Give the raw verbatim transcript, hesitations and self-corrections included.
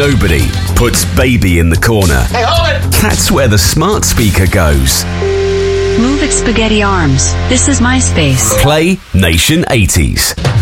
Nobody puts baby in the corner. Hey, hold it! That's where the smart speaker goes. Move it, spaghetti arms. This is MySpace. Play Nation eighties.